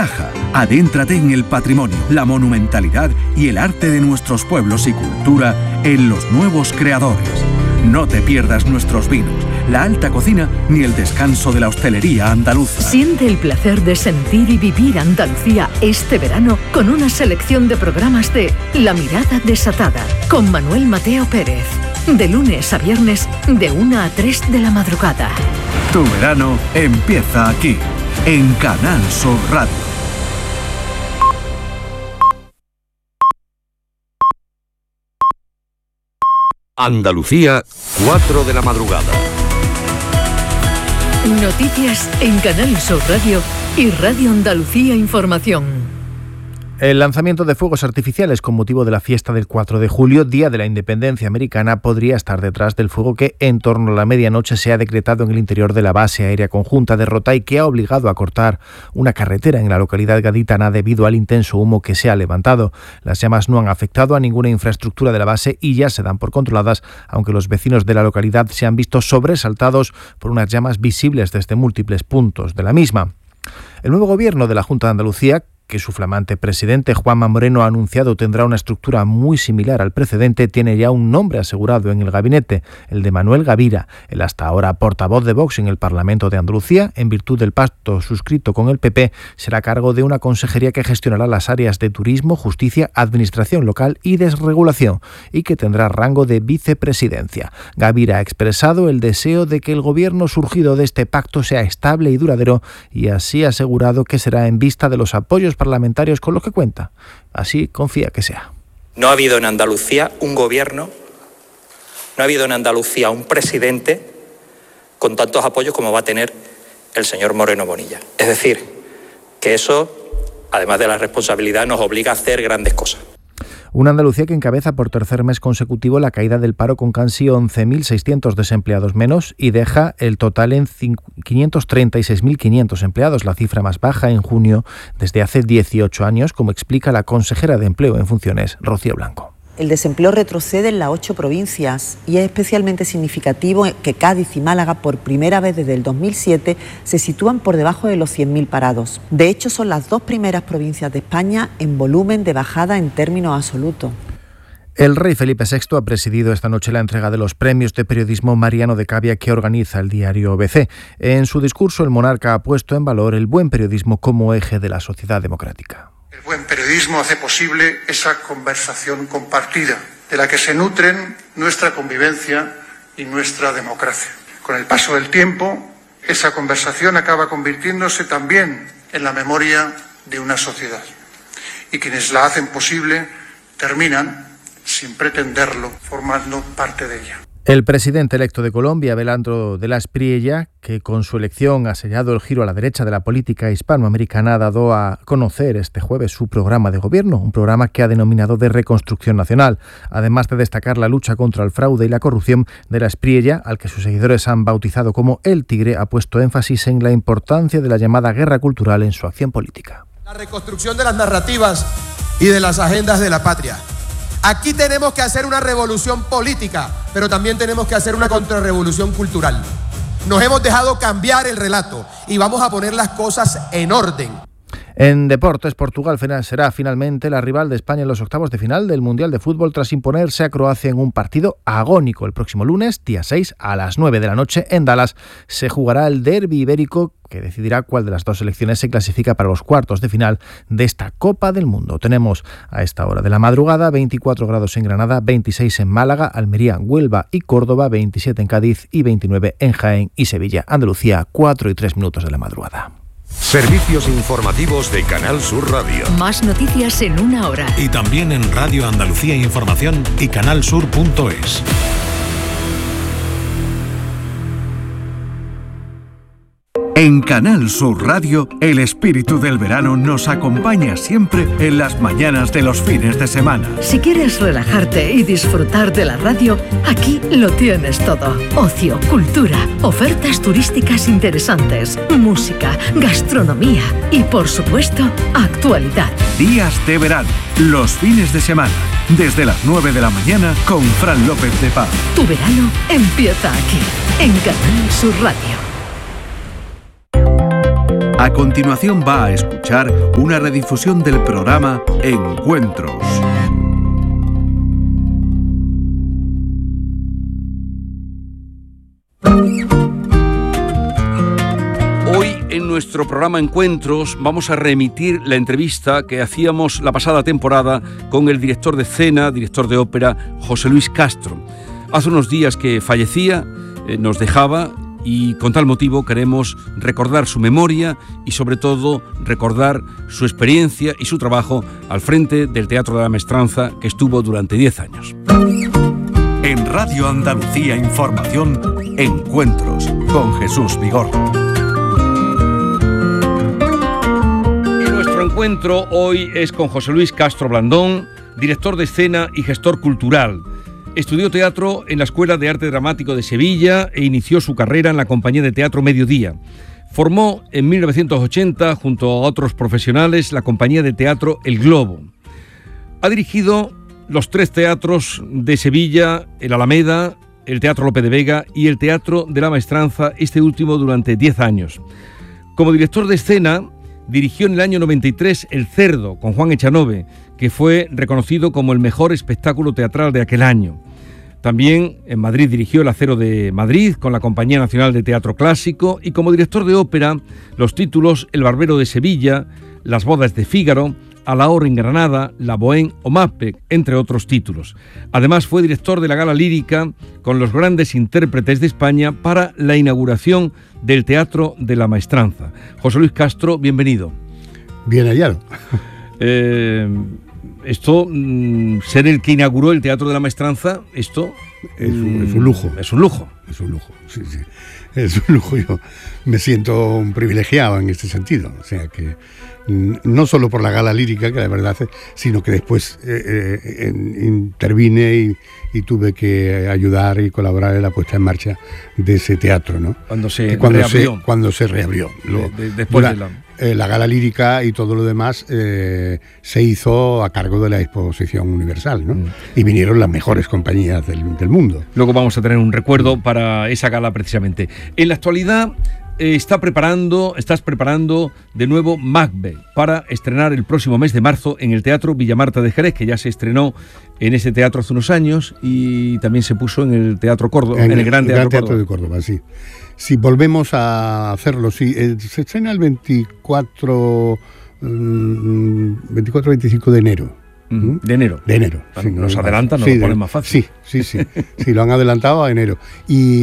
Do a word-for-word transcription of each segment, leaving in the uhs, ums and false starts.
Viaja, adéntrate en el patrimonio, la monumentalidad y el arte de nuestros pueblos y cultura en Los Nuevos Creadores. No te pierdas nuestros vinos, la alta cocina ni el descanso de la hostelería andaluza. Siente el placer de sentir y vivir Andalucía este verano con una selección de programas de La Mirada Desatada con Manuel Mateo Pérez. De lunes a viernes, de una a tres de la madrugada. Tu verano empieza aquí, en Canal Sur Radio. Andalucía, cuatro de la madrugada. Noticias en Canal Sur Radio y Radio Andalucía Información. El lanzamiento de fuegos artificiales con motivo de la fiesta del cuatro de julio, Día de la Independencia Americana, podría estar detrás del fuego que en torno a la medianoche se ha decretado en el interior de la base aérea conjunta de Rota y que ha obligado a cortar una carretera en la localidad gaditana debido al intenso humo que se ha levantado. Las llamas no han afectado a ninguna infraestructura de la base y ya se dan por controladas, aunque los vecinos de la localidad se han visto sobresaltados por unas llamas visibles desde múltiples puntos de la misma. El nuevo gobierno de la Junta de Andalucía, que su flamante presidente Juanma Moreno ha anunciado tendrá una estructura muy similar al precedente, tiene ya un nombre asegurado en el gabinete, el de Manuel Gavira, el hasta ahora portavoz de Vox en el Parlamento de Andalucía. En virtud del pacto suscrito con el P P, será a cargo de una consejería que gestionará las áreas de turismo, justicia, administración local y desregulación, y que tendrá rango de vicepresidencia. Gavira ha expresado el deseo de que el gobierno surgido de este pacto sea estable y duradero, y así ha asegurado que será en vista de los apoyos parlamentarios con los que cuenta. Así confía que sea. No ha habido en Andalucía un gobierno, no ha habido en Andalucía un presidente con tantos apoyos como va a tener el señor Moreno Bonilla. Es decir, que eso, además de la responsabilidad, nos obliga a hacer grandes cosas. Una Andalucía que encabeza por tercer mes consecutivo la caída del paro con casi once mil seiscientos desempleados menos y deja el total en quinientos treinta y seis mil quinientos empleados, la cifra más baja en junio desde hace dieciocho años, como explica la consejera de Empleo en funciones, Rocío Blanco. El desempleo retrocede en las ocho provincias y es especialmente significativo que Cádiz y Málaga, por primera vez desde el dos mil siete, se sitúan por debajo de los cien mil parados. De hecho, son las dos primeras provincias de España en volumen de bajada en términos absolutos. El rey Felipe sexto ha presidido esta noche la entrega de los premios de periodismo Mariano de Cavia que organiza el diario B C. En su discurso, el monarca ha puesto en valor el buen periodismo como eje de la sociedad democrática. El buen periodismo hace posible esa conversación compartida, de la que se nutren nuestra convivencia y nuestra democracia. Con el paso del tiempo, esa conversación acaba convirtiéndose también en la memoria de una sociedad. Y quienes la hacen posible terminan, sin pretenderlo, formando parte de ella. El presidente electo de Colombia, Abelardo de la Espriella, que con su elección ha sellado el giro a la derecha de la política hispanoamericana, ha dado a conocer este jueves su programa de gobierno, un programa que ha denominado de Reconstrucción Nacional. Además de destacar la lucha contra el fraude y la corrupción, de la Espriella, al que sus seguidores han bautizado como El Tigre, ha puesto énfasis en la importancia de la llamada guerra cultural en su acción política. La reconstrucción de las narrativas y de las agendas de la patria. Aquí tenemos que hacer una revolución política, pero también tenemos que hacer una contrarrevolución cultural. Nos hemos dejado cambiar el relato y vamos a poner las cosas en orden. En deportes, Portugal será finalmente la rival de España en los octavos de final del Mundial de Fútbol tras imponerse a Croacia en un partido agónico. El próximo lunes, día seis, a las nueve de la noche, en Dallas, se jugará el derbi ibérico que decidirá cuál de las dos selecciones se clasifica para los cuartos de final de esta Copa del Mundo. Tenemos a esta hora de la madrugada veinticuatro grados en Granada, veintiséis en Málaga, Almería, Huelva y Córdoba, veintisiete en Cádiz y veintinueve en Jaén y Sevilla. Andalucía, cuatro y tres minutos de la madrugada. Servicios informativos de Canal Sur Radio. Más noticias en una hora. Y también en Radio Andalucía Información y canalsur punto es. En Canal Sur Radio, el espíritu del verano nos acompaña siempre en las mañanas de los fines de semana. Si quieres relajarte y disfrutar de la radio, aquí lo tienes todo. Ocio, cultura, ofertas turísticas interesantes, música, gastronomía y, por supuesto, actualidad. Días de verano, los fines de semana, desde las nueve de la mañana con Fran López de Paz. Tu verano empieza aquí, en Canal Sur Radio. A continuación va a escuchar una redifusión del programa Encuentros. Hoy en nuestro programa Encuentros vamos a reemitir la entrevista que hacíamos la pasada temporada con el director de escena, director de ópera, José Luis Castro. Hace unos días que fallecía, eh, nos dejaba, y con tal motivo queremos recordar su memoria y sobre todo recordar su experiencia y su trabajo al frente del Teatro de la Maestranza, que estuvo durante diez años. En Radio Andalucía Información, Encuentros con Jesús Vigorra. Y nuestro encuentro hoy es con José Luis Castro Blandón, director de escena y gestor cultural. Estudió teatro en la Escuela de Arte Dramático de Sevilla e inició su carrera en la Compañía de Teatro Mediodía. Formó en mil novecientos ochenta, junto a otros profesionales, la Compañía de Teatro El Globo. Ha dirigido los tres teatros de Sevilla, el Alameda, el Teatro Lope de Vega y el Teatro de la Maestranza, este último durante diez años. Como director de escena, dirigió en el año noventa y tres El Cerdo, con Juan Echanove, que fue reconocido como el mejor espectáculo teatral de aquel año. También en Madrid dirigió El Acero de Madrid con la Compañía Nacional de Teatro Clásico, y como director de ópera, los títulos El Barbero de Sevilla, Las Bodas de Fígaro, A la Hora en Granada, La Bohème o Macbeth, entre otros títulos. Además fue director de la Gala Lírica con los grandes intérpretes de España para la inauguración del Teatro de la Maestranza. José Luis Castro, bienvenido. Bien hallado. Eh, esto, mm, ser el que inauguró el Teatro de la Maestranza, esto es un, es un lujo. Es un lujo. Es un lujo, sí, sí. Es un lujo. Yo me siento un privilegiado en este sentido. O sea que no solo por la Gala Lírica, que la verdad, sino que después eh, eh, intervine y, y tuve que ayudar y colaborar en la puesta en marcha de ese teatro, ¿no? Cuando se cuando reabrió. Se, cuando se reabrió. Lo, de, de, después la, de la... Eh, la Gala Lírica y todo lo demás eh, se hizo a cargo de la Exposición Universal, ¿no? Mm. Y vinieron las mejores compañías del, del mundo. Luego vamos a tener un recuerdo para esa gala precisamente. En la actualidad eh, está preparando, estás preparando de nuevo Macbeth para estrenar el próximo mes de marzo en el Teatro Villamarta de Jerez, que ya se estrenó en ese teatro hace unos años y también se puso en el Teatro Córdoba, en, en el Gran Teatro, Gran Teatro Córdoba. de Córdoba, sí. Si volvemos a hacerlo, sí, eh, se estrena el veinticuatro, veinticinco de enero. ¿Mm? De enero. De enero. Sí, nos no, adelantan, nos sí, lo ponen de, más fácil. Sí, sí, sí. Sí, lo han adelantado a enero. Y,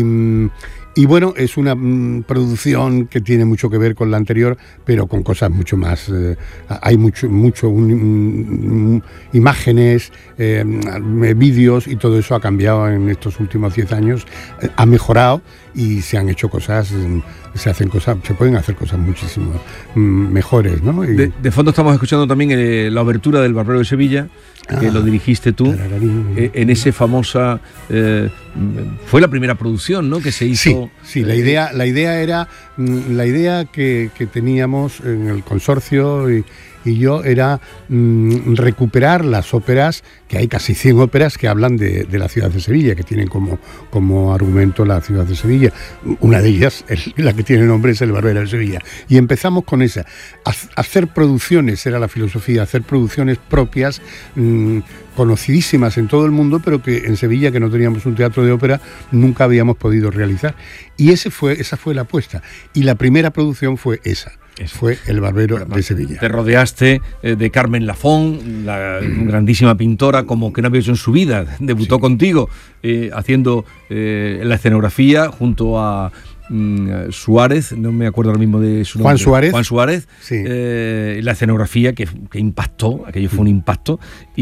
y bueno, es una mm, producción que tiene mucho que ver con la anterior, pero con cosas mucho más. Eh, hay mucho, mucho un, un, imágenes, eh, vídeos, y todo eso ha cambiado en estos últimos diez años. Eh, ha mejorado y se han hecho cosas. Se hacen cosas, se pueden hacer cosas muchísimo mm, mejores, ¿no? Y de, de fondo estamos escuchando también eh, la obertura del Barbero de Sevilla, que ah, lo dirigiste tú, eh, en ese famosa, eh, fue la primera producción, ¿no?, que se hizo. Sí, sí, la idea, la idea era, la idea que, que teníamos en el consorcio y, y yo era mmm, recuperar las óperas, que hay casi cien óperas que hablan de, de la ciudad de Sevilla, que tienen como, como argumento la ciudad de Sevilla. Una de ellas, el, la que tiene nombre, es El Barbero de Sevilla. Y empezamos con esa. Hacer producciones, era la filosofía, hacer producciones propias, mmm, conocidísimas en todo el mundo, pero que en Sevilla, que no teníamos un teatro de ópera, nunca habíamos podido realizar. Y ese fue, esa fue la apuesta. Y la primera producción fue esa. Eso. Fue El Barbero bueno, de Sevilla. Te rodeaste eh, de Carmen Lafón, la mm. grandísima pintora, como que no había hecho en su vida. Debutó sí. contigo eh, haciendo eh, la escenografía junto a mm, Suárez, no me acuerdo ahora mismo de su nombre. Juan Suárez. Juan Suárez. Sí. Eh, la escenografía que, que impactó, aquello fue un impacto.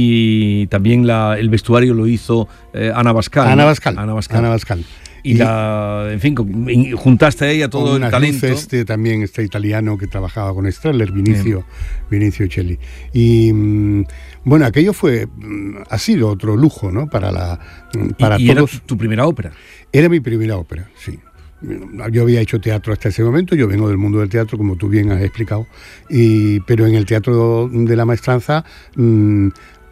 Y también la, el vestuario lo hizo eh, Ana Bascal. Ana Bascal. Ana Bascal. Ana Bascal. Y, y la, en fin, juntaste a ella todo el talento. Este, también este italiano que trabajaba con Streller, Vinicio, Vinicio Celli. Y bueno, aquello fue, ha sido otro lujo, ¿no? Para la, para ¿Y, y todos. Era tu primera ópera? Era mi primera ópera, sí. Yo había hecho teatro hasta ese momento, yo vengo del mundo del teatro, como tú bien has explicado, y, pero en el Teatro de la Maestranza mmm,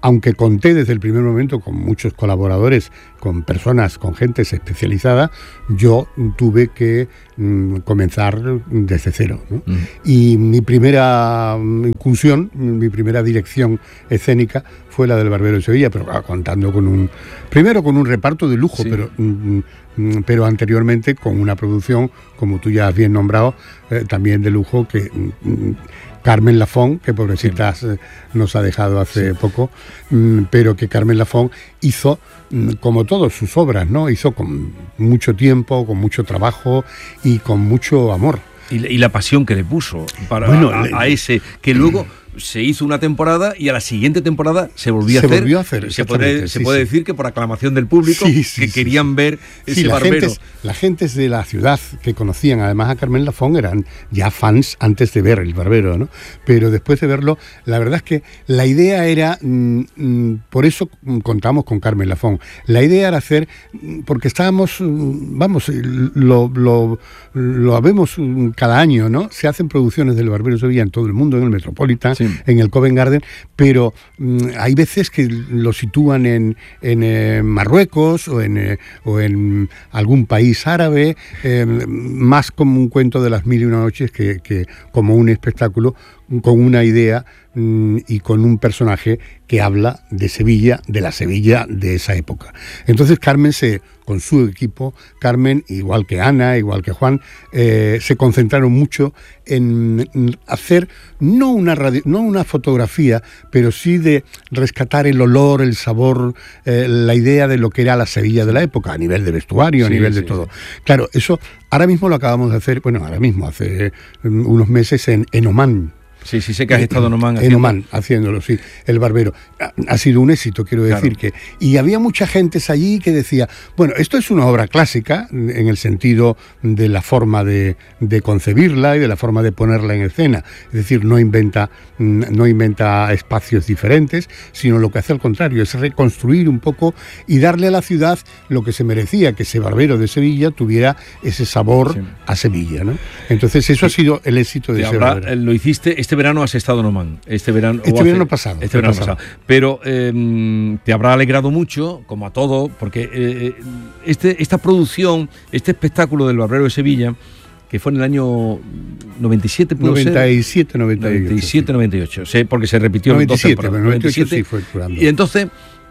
aunque conté desde el primer momento con muchos colaboradores, con personas, con gentes especializadas, yo tuve que mm, comenzar desde cero, ¿no? Mm. Y mi primera incursión, mi primera dirección escénica fue la del Barbero de Sevilla, pero ah, contando con un, primero con un reparto de lujo, sí. pero, mm, mm, pero anteriormente con una producción, como tú ya has bien nombrado, eh, también de lujo, que mm, Carmen Lafón, que pobrecita sí. nos ha dejado hace sí. poco, mm, pero que Carmen Lafón hizo, mm, como todas sus obras, ¿no? Hizo con mucho tiempo, con mucho trabajo y con mucho amor. Y, y la pasión que le puso para, bueno, a, le, a ese, que luego se hizo una temporada y a la siguiente temporada se volvió a se hacer. Volvió a hacer se puede, sí, se puede sí. decir que por aclamación del público, sí, sí, que sí, querían sí. ver ese sí, barbero. Gentes, las gentes de la ciudad que conocían además a Carmen Lafón eran ya fans antes de ver el Barbero, ¿no? Pero después de verlo, la verdad es que la idea era, mm, mm, por eso contamos con Carmen Lafón, la idea era hacer, porque estábamos, vamos, lo, lo, lo vemos cada año, ¿no? Se hacen producciones del Barbero de Sevilla en todo el mundo, en el Metropolitan, sí. en el Covent Garden, pero mm, hay veces que lo sitúan en, en eh, Marruecos o en, eh, o en algún país árabe, eh, más como un cuento de las mil y una noches que, que como un espectáculo con una idea mmm, y con un personaje que habla de Sevilla, de la Sevilla de esa época. Entonces Carmen, se, con su equipo, Carmen, igual que Ana, igual que Juan, eh, se concentraron mucho en, en hacer no una, radio, no una fotografía, pero sí de rescatar el olor, el sabor, eh, la idea de lo que era la Sevilla de la época, a nivel de vestuario, sí, a nivel sí, de todo. Sí. Claro, eso ahora mismo lo acabamos de hacer, bueno, ahora mismo, hace um, unos meses en, en Omán. Sí, sí, sé que has estado en Omán haciendo. En Omán, haciéndolo, sí. El Barbero. Ha, ha sido un éxito, quiero decir claro. que... Y había mucha gente allí que decía, bueno, esto es una obra clásica, en el sentido de la forma de, de concebirla y de la forma de ponerla en escena. Es decir, no inventa, no inventa espacios diferentes, sino lo que hace al contrario, es reconstruir un poco y darle a la ciudad lo que se merecía, que ese Barbero de Sevilla tuviera ese sabor sí. a Sevilla, ¿no? Entonces eso sí. ha sido el éxito de ese Barbero. Lo hiciste... Este verano has estado en Omán, este verano, este verano hace, pasado, este verano pasado. pasado. Pero eh, te habrá alegrado mucho, como a todo, porque eh, este, esta producción, este espectáculo del Barbero de Sevilla, que fue en el año noventa y siete, ¿pudo noventa y siete, ser? noventa y ocho, noventa y siete, noventa y ocho, sí, porque se repitió noventa y siete, en dos temporadas. noventa y siete sí fue curando. Y entonces,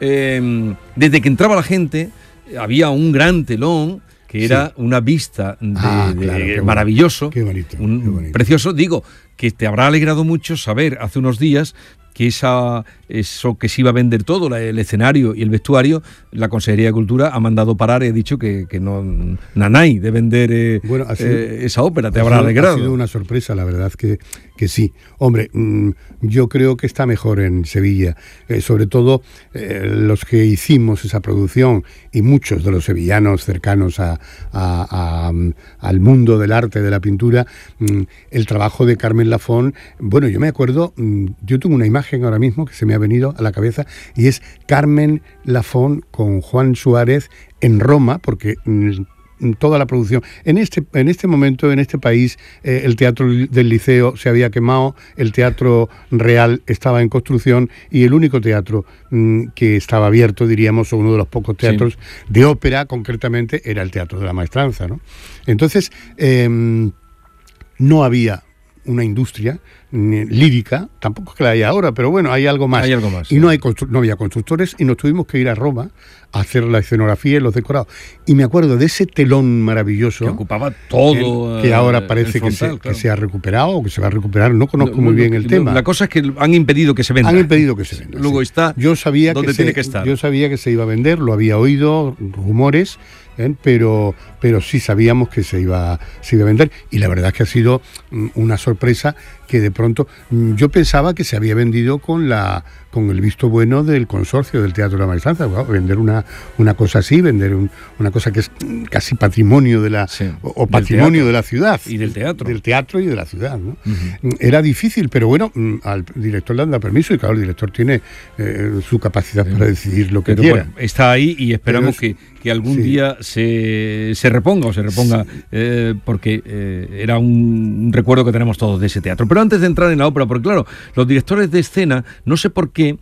eh, desde que entraba la gente, había un gran telón, que era sí. una vista de, ah, de claro, qué maravilloso, qué bonito, un, qué bonito. precioso, digo, que te habrá alegrado mucho saber hace unos días que esa, eso que se iba a vender todo, la, el escenario y el vestuario, la Consejería de Cultura ha mandado parar y ha dicho que, que no nanay de vender eh, bueno, sido, eh, esa ópera, te habrá sido, alegrado. Ha sido una sorpresa, la verdad que, que sí. Hombre, mmm, yo creo que está mejor en Sevilla, eh, sobre todo eh, los que hicimos esa producción y muchos de los sevillanos cercanos a, a, a, al mundo del arte, de la pintura, mmm, el trabajo de Carmen Lafón, bueno, yo me acuerdo, mmm, yo tengo una imagen ahora mismo que se me ha venido a la cabeza y es Carmen Lafón con Juan Suárez en Roma, porque mmm, toda la producción. En este, en este momento, en este país, eh, el Teatro del Liceo se había quemado, el Teatro Real estaba en construcción y el único teatro mmm, que estaba abierto, diríamos, o uno de los pocos teatros sí. de ópera, concretamente, era el Teatro de la Maestranza, ¿no? Entonces, eh, no había una industria lírica, tampoco es que la haya ahora, pero bueno, hay algo más. Hay algo más. Y sí. no, hay constru- no había constructores y nos tuvimos que ir a Roma a hacer la escenografía y los decorados. Y me acuerdo de ese telón maravilloso. Que ocupaba todo. Que, que ahora parece frontal, que, se, claro. que se ha recuperado o que se va a recuperar. No conozco no, muy no, bien el no, tema. La cosa es que han impedido que se venda. Han impedido que se venda. Luego sí. está yo sabía donde que tiene se, que estar. Yo sabía que se iba a vender, lo había oído, rumores, ¿eh? pero, pero sí sabíamos que se iba, se iba a vender. Y la verdad es que ha sido una sorpresa que de pronto yo pensaba que se había vendido con la con el visto bueno del consorcio del Teatro de la Maestranza. Wow, vender una, una cosa así, vender un, una cosa que es casi patrimonio de la sí, o, o patrimonio de la ciudad y del teatro del teatro y de la ciudad, ¿no? Uh-huh. Era difícil, pero bueno, al director le han dado permiso y claro, el director tiene eh, su capacidad sí. para decidir lo que pero quiera. Bueno, está ahí y esperamos es, que, que algún sí. día se, se reponga o se reponga sí. eh, porque eh, era un, un recuerdo que tenemos todos de ese teatro. Pero antes de entrar en la ópera, porque claro, los directores de escena, no sé por qué,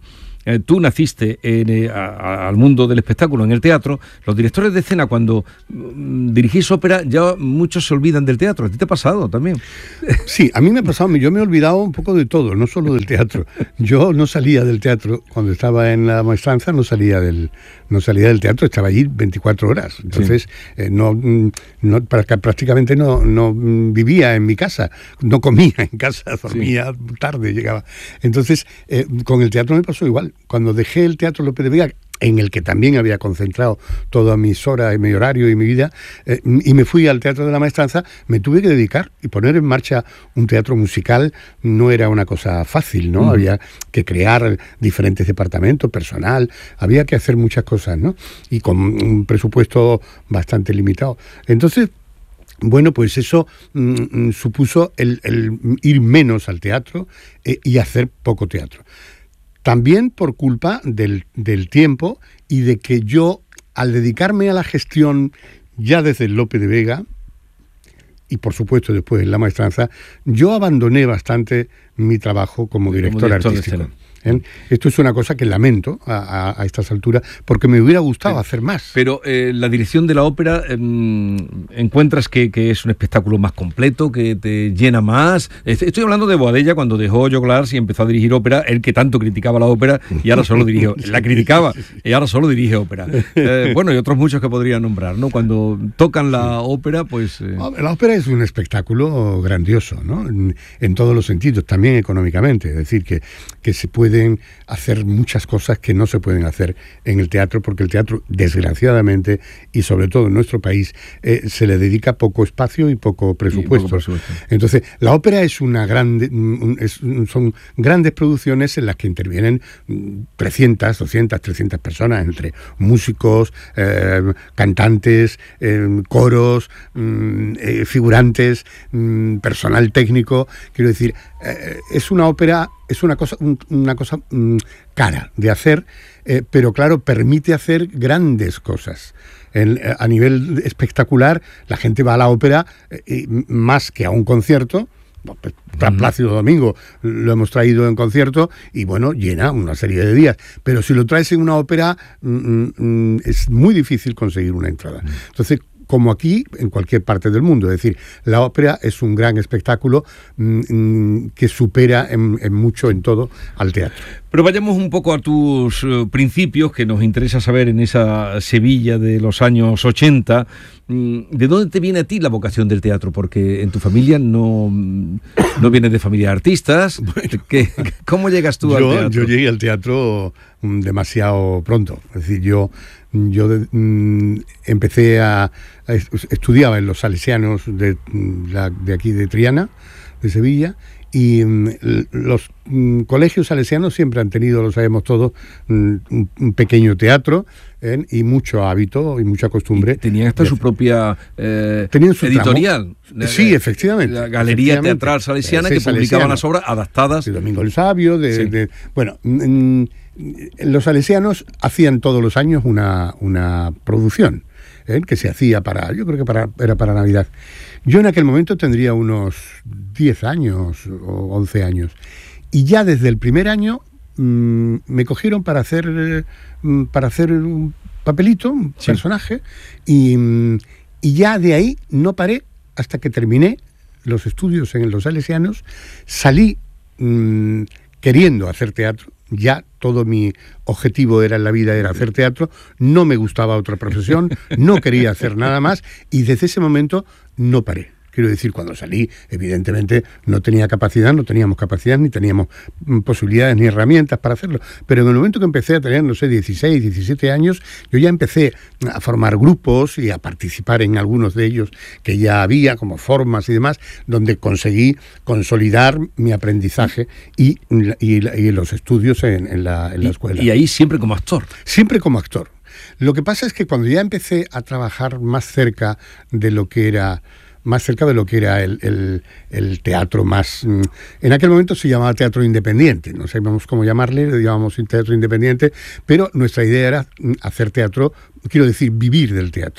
eh, tú naciste en, eh, a, a, al mundo del espectáculo, en el teatro. Los directores de escena, cuando mm, dirigís ópera, ya muchos se olvidan del teatro. ¿A ti te ha pasado también? Sí, a mí me ha pasado. Yo me he olvidado un poco de todo, no solo del teatro. Yo no salía del teatro cuando estaba en la maestranza, no salía del, no salía del teatro, estaba allí veinticuatro horas. Entonces, sí. eh, no, no, prácticamente no, no vivía en mi casa, no comía en casa, dormía sí. tarde, llegaba. Entonces, eh, con el teatro me pasó igual. Cuando dejé el Teatro López de Vega, en el que también había concentrado todas mis horas, mi horario y mi vida, eh, y me fui al Teatro de la Maestranza, me tuve que dedicar y poner en marcha un teatro musical. No era una cosa fácil, ¿no? Mm. Había que crear diferentes departamentos, personal, había que hacer muchas cosas, ¿no? Y con un presupuesto bastante limitado. Entonces, bueno, pues eso mm, supuso el, el ir menos al teatro eh, y hacer poco teatro. También por culpa del, del tiempo y de que yo, al dedicarme a la gestión ya desde el López de Vega, y por supuesto después en la maestranza, yo abandoné bastante mi trabajo como director, como director artístico. ¿Eh? Esto es una cosa que lamento a, a, a estas alturas, porque me hubiera gustado pero, hacer más. Pero eh, la dirección de la ópera, eh, ¿encuentras que, que es un espectáculo más completo, que te llena más? Estoy hablando de Boadella, cuando dejó Joglars y empezó a dirigir ópera, él que tanto criticaba la ópera y ahora solo dirige, la criticaba y ahora solo dirige ópera. Eh, bueno, y otros muchos que podría nombrar, ¿no? Cuando tocan la ópera, pues... Eh... La ópera es un espectáculo grandioso, ¿no? En, en todos los sentidos, también económicamente, es decir, que, que se puede pueden hacer muchas cosas que no se pueden hacer en el teatro, porque el teatro, desgraciadamente, y sobre todo en nuestro país, eh, se le dedica poco espacio y poco presupuesto. Y poco presupuesto. Entonces, la ópera es una grande, es, son grandes producciones en las que intervienen trescientas, doscientas, trescientas personas, entre músicos, eh, cantantes, eh, coros, eh, figurantes, eh, personal técnico. Quiero decir, eh, es una ópera, es una cosa, un, una cosa um, cara de hacer, eh, pero claro, permite hacer grandes cosas. En, a nivel espectacular, la gente va a la ópera eh, más que a un concierto. Plácido Domingo lo hemos traído en concierto y bueno, llena una serie de días, pero si lo traes en una ópera mm, mm, es muy difícil conseguir una entrada. Entonces, como aquí, en cualquier parte del mundo. Es decir, la ópera es un gran espectáculo mmm, que supera en, en mucho, en todo, al teatro. Pero vayamos un poco a tus uh, principios, que nos interesa saber en esa Sevilla de los años ochenta. ¿De dónde te viene a ti la vocación del teatro? Porque en tu familia no, no vienes de familia de artistas. Bueno, ¿Qué, ¿Cómo llegas tú yo, al teatro? Yo llegué al teatro um, demasiado pronto. Es decir, yo... Yo de, mm, empecé a, a... Estudiaba en los salesianos de, la, de aquí de Triana, de Sevilla, y mm, los mm, colegios salesianos siempre han tenido, lo sabemos todos, mm, un, un pequeño teatro, ¿eh? Y mucho hábito y mucha costumbre. Y tenían hasta de, su propia eh, su editorial. Tramo. Sí, efectivamente. La Galería efectivamente. Teatral Salesiana, sí, que publicaban salesiano. Las obras adaptadas. De Domingo el Sabio, de... Sí. de bueno... Mm, los salesianos hacían todos los años una, una producción ¿eh? que se hacía para, yo creo que para, era para Navidad. Yo en aquel momento tendría unos diez años o once años y ya desde el primer año mmm, me cogieron para hacer, mmm, para hacer un papelito, un sí. personaje y, mmm, y ya de ahí no paré hasta que terminé los estudios en los salesianos, salí mmm, queriendo hacer teatro. Ya todo mi objetivo era en la vida era hacer teatro, no me gustaba otra profesión, no quería hacer nada más y desde ese momento no paré. Quiero decir, cuando salí, evidentemente no tenía capacidad, no teníamos capacidad, ni teníamos posibilidades ni herramientas para hacerlo. Pero en el momento que empecé a tener, no sé, dieciséis, diecisiete años, yo ya empecé a formar grupos y a participar en algunos de ellos que ya había, como formas y demás, donde conseguí consolidar mi aprendizaje y, y, y los estudios en, en, la, en la escuela. Y, y ahí siempre como actor. Siempre como actor. Lo que pasa es que cuando ya empecé a trabajar más cerca de lo que era... más cerca de lo que era el, el, el teatro más... En aquel momento se llamaba teatro independiente, no sabíamos cómo llamarle, le llamamos teatro independiente, pero nuestra idea era hacer teatro, quiero decir, vivir del teatro.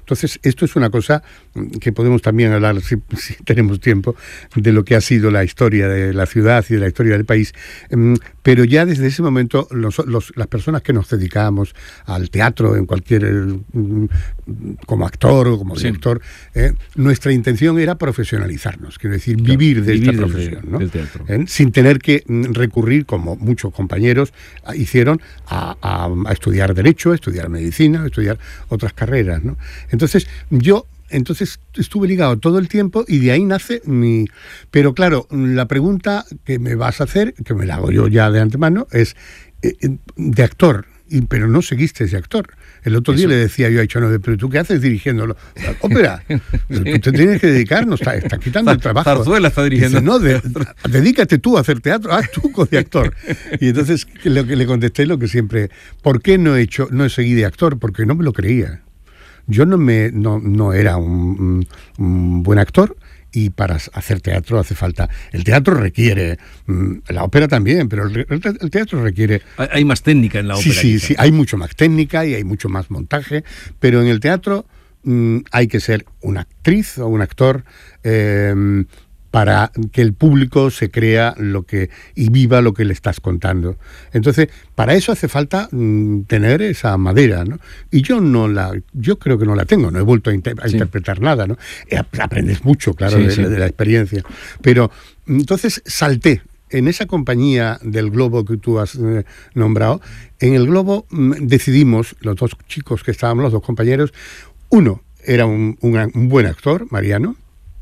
Entonces, esto es una cosa que podemos también hablar, si, si tenemos tiempo, de lo que ha sido la historia de la ciudad y de la historia del país. Pero ya desde ese momento, los, los, las personas que nos dedicábamos al teatro, en cualquier, como actor o como director, sí. eh, nuestra intención era profesionalizarnos, quiero decir, claro, vivir de vivir esta profesión, del, ¿no? del teatro. ¿Eh? Sin tener que recurrir, como muchos compañeros hicieron, a, a, a estudiar Derecho, a estudiar Medicina, a estudiar otras carreras, ¿no? Entonces, yo Entonces estuve ligado todo el tiempo y de ahí nace mi... Pero claro, la pregunta que me vas a hacer, que me la hago yo ya de antemano, es eh, de actor, y, pero no seguiste de actor. El otro Eso. día le decía yo a Echanovi, pero ¿tú qué haces dirigiéndolo? Ópera, tú te tienes que dedicar, no está, está quitando el trabajo. Zarzuela está dirigiendo. Dice, no, de, dedícate tú a hacer teatro, haz tú de actor. Y entonces lo que le contesté, lo que siempre, ¿por qué no he hecho, no he seguido de actor? Porque no me lo creía. Yo no me no, no era un, un buen actor, y para hacer teatro hace falta... El teatro requiere... La ópera también, pero el, el teatro requiere... Hay más técnica en la ópera. Sí, sí, sí, hay mucho más técnica y hay mucho más montaje, pero en el teatro mmm, hay que ser una actriz o un actor... Eh, para que el público se crea lo que y viva lo que le estás contando. Entonces, para eso hace falta mm, tener esa madera, ¿no? Y yo no la, yo creo que no la tengo, no he vuelto a, inter- a sí. interpretar nada, ¿no? Aprendes mucho, claro, sí, de, sí. de la experiencia. Pero entonces salté en esa compañía del Globo que tú has eh, nombrado. En el Globo mm, decidimos, los dos chicos que estábamos, los dos compañeros, uno era un, un, un buen actor, Mariano,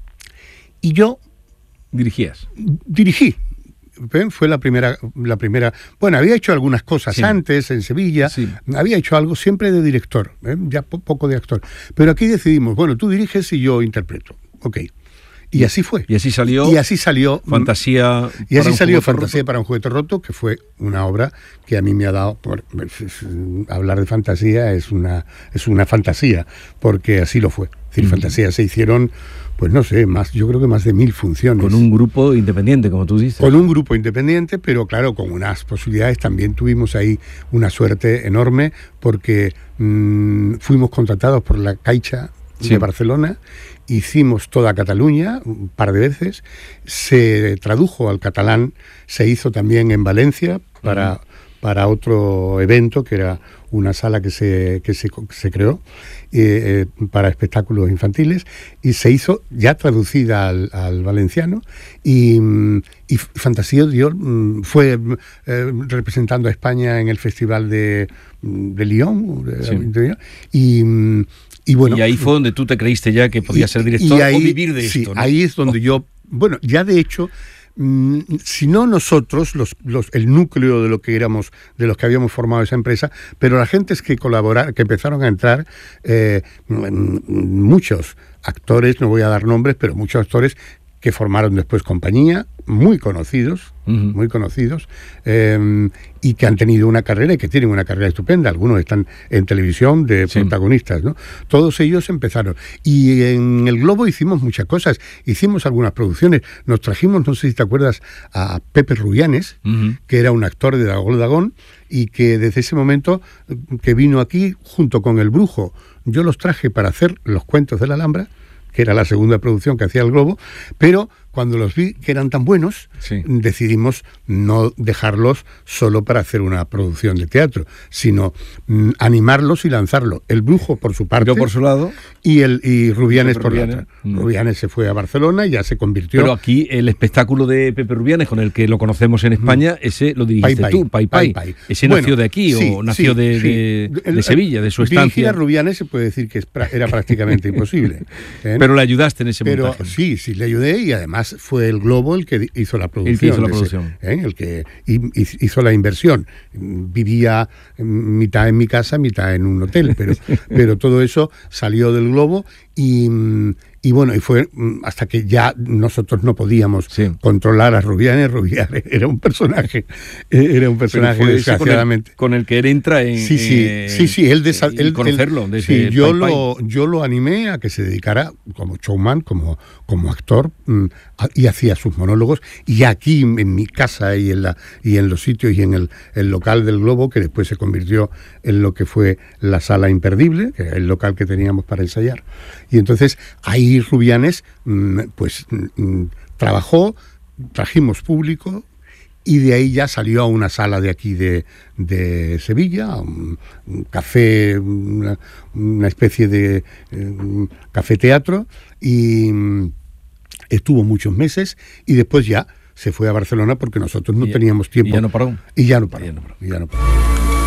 y yo ¿Dirigías? Dirigí. Fue la primera, la primera... Bueno, había hecho algunas cosas sí. antes en Sevilla, sí. había hecho algo siempre de director, ¿eh? ya po- poco de actor. Pero aquí decidimos, bueno, tú diriges y yo interpreto. Ok. Y así fue. Y así salió... Y así salió... Fantasía... Y así salió Fantasía roto. para un juguete roto, que fue una obra que a mí me ha dado... Por, hablar de fantasía es una, es una fantasía, porque así lo fue. Es decir, mm. Fantasía se hicieron... Pues no sé, más, yo creo que más de mil funciones. Con un grupo independiente, como tú dices. Con un grupo independiente, pero claro, con unas posibilidades. También tuvimos ahí una suerte enorme, porque mmm, fuimos contratados por la Caixa sí. de Barcelona, hicimos toda Cataluña un par de veces, se tradujo al catalán, se hizo también en Valencia para, uh-huh. para otro evento, que era una sala que se, que se, se creó eh, eh, para espectáculos infantiles, y se hizo ya traducida al, al valenciano, y, y Fantasía dio, fue eh, representando a España en el Festival de, de Lyon, de, sí. de, y, y bueno... Y ahí fue donde tú te creíste ya que podías ser director ahí, o vivir de sí, esto, ¿no? Ahí es donde oh. yo... Bueno, ya de hecho... Si no nosotros, los, los, el núcleo de lo que éramos, de los que habíamos formado esa empresa, pero las gentes que colaboraron, que empezaron a entrar, eh, muchos actores, no voy a dar nombres, pero muchos actores que formaron después compañía, muy conocidos, uh-huh. muy conocidos, eh, y que han tenido una carrera y que tienen una carrera estupenda. Algunos están en televisión de sí. protagonistas, ¿no? Todos ellos empezaron. Y en el Globo hicimos muchas cosas. Hicimos algunas producciones. Nos trajimos, no sé si te acuerdas, a Pepe Rubianes, uh-huh. que era un actor de Dagol Dagón, y que desde ese momento que vino aquí, junto con El Brujo, yo los traje para hacer Los Cuentos de la Alhambra, que era la segunda producción que hacía el Globo, pero cuando los vi que eran tan buenos, sí. decidimos no dejarlos solo para hacer una producción de teatro, sino mm, animarlos y lanzarlos. El Brujo por su parte. Yo por su lado. Y, el, y Rubianes Pepe por Rubianes. la otra. Mm. Rubianes se fue a Barcelona y ya se convirtió... Pero aquí el espectáculo de Pepe Rubianes, con el que lo conocemos en España, mm. ese lo dirigiste Pai, tú, Pai Pai. Pai, Pai. Ese bueno, nació de aquí sí, o nació sí, de, sí. de, de, de Sevilla, de su estancia. Dirigir a Rubianes se puede decir que era prácticamente imposible. ¿eh? Pero le ayudaste en ese Pero, montaje. Sí, sí, le ayudé, y además fue el Globo el que hizo la producción. El que hizo la producción. Ese, ¿eh? El que hizo la inversión. Vivía mitad en mi casa, mitad en un hotel, pero, pero todo eso salió del Globo, y, y bueno, y fue hasta que ya nosotros no podíamos sí. controlar a Rubianes. Rubianes era un personaje, era un personaje desgraciadamente. Con el, con el que él entra en... Sí, sí, eh, sí, sí, él... Desa, él conocerlo. Él, desde sí, yo, Pai lo, Pai. yo lo animé a que se dedicara como showman, como, como actor, mmm, a, y hacía sus monólogos, y aquí en mi casa y en, la, y en los sitios y en el, el local del Globo, que después se convirtió en lo que fue la Sala Imperdible, que era el local que teníamos para ensayar. Y entonces ahí Rubianes mmm, pues mmm, trabajó, trajimos público, y de ahí ya salió a una sala de aquí de, de Sevilla, un, un café, una, una especie de um, café teatro, y um, estuvo muchos meses, y después ya se fue a Barcelona porque nosotros no y, teníamos tiempo. Y ya no paró. Y ya no paró. Y ya no paró. Y ya no paró.